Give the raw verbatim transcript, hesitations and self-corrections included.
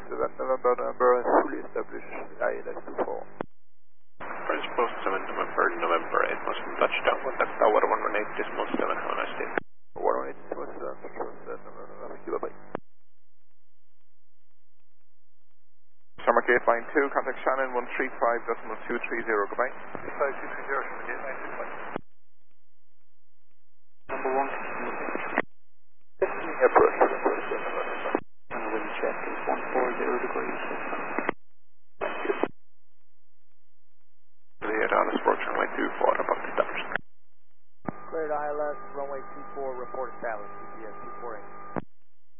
seven November, November, fully established, I L S two four. French Post seven November, November, eight Muslim touchdown, contact tower one one eight, decimal seven, have a nice day. one one eight, decimal seven, thank you, bye-bye. Summer Gate line two, contact Shannon one three five, decimal two three zero, goodbye. three five two three zero, Summer Gate line two, bye. Number one. Approach. And the wind check is one forty degrees. Cleared on approach runway two four, above the stars. Cleared I L S, runway two four, report established, G P S two four eight.